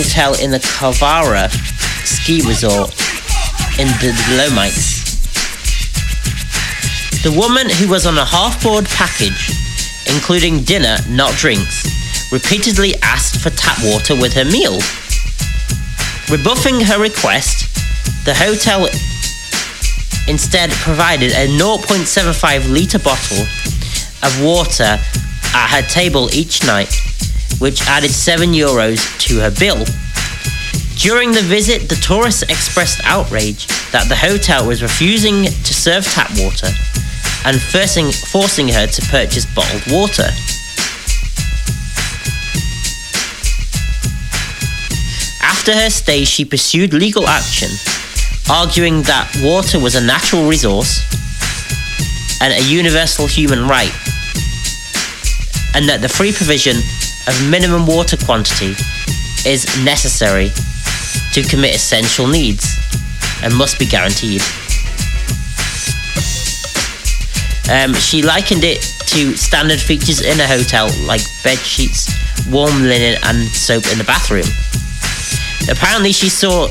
hotel in the Kavara ski resort in the Dolomites. The woman, who was on a half-board package, including dinner, not drinks, repeatedly asked for tap water with her meal. Rebuffing her request, the hotel instead provided a 0.75 litre bottle of water at her table each night, which added €7 to her bill. During the visit, the tourists expressed outrage that the hotel was refusing to serve tap water and forcing her to purchase bottled water. After her stay, she pursued legal action, arguing that water was a natural resource and a universal human right, and that the free provision of minimum water quantity is necessary to commit essential needs and must be guaranteed. She likened it to standard features in a hotel like bed sheets, warm linen and soap in the bathroom. Apparently she saw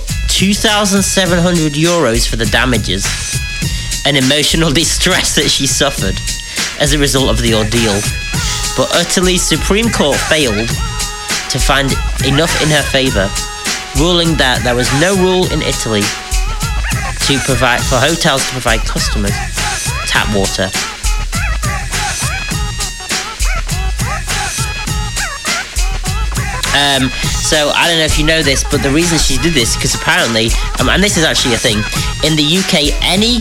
€2,700 for the damages and emotional distress that she suffered as a result of the ordeal. But Italy's Supreme Court failed to find enough in her favour, ruling that there was no rule in Italy for hotels to provide customers tap water. So I don't know if you know this, but the reason she did this, because apparently, and this is actually a thing, in the UK, any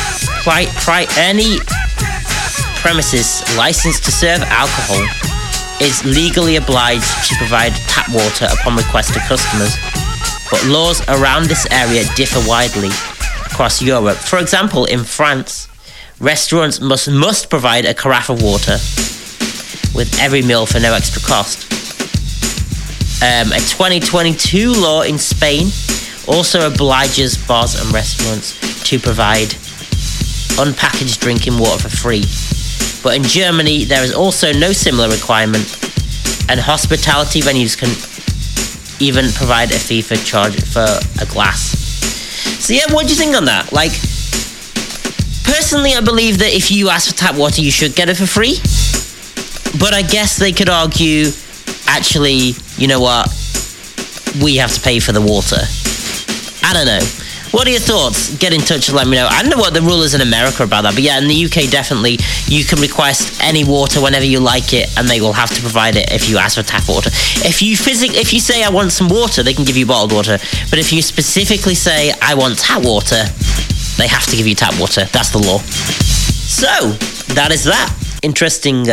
premises licensed to serve alcohol is legally obliged to provide tap water upon request to customers. But laws around this area differ widely across Europe. For example, in France, restaurants must provide a carafe of water with every meal for no extra cost. A 2022 law in Spain also obliges bars and restaurants to provide unpackaged drinking water for free. But in Germany, there is also no similar requirement, and hospitality venues can even provide a fee for a glass. So yeah, what do you think on that? Like, personally, I believe that if you ask for tap water, you should get it for free. But I guess they could argue, actually, you know what? We have to pay for the water. I don't know. What are your thoughts? Get in touch and let me know. I don't know what the rule is in America about that, but yeah, in the UK, definitely, you can request any water whenever you like it, and they will have to provide it if you ask for tap water. If you say, I want some water, they can give you bottled water. But if you specifically say, I want tap water, they have to give you tap water. That's the law. So, that is that. Interesting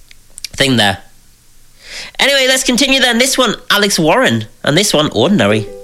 thing there. Anyway, let's continue then. This one, Alex Warren, and this one, Ordinary.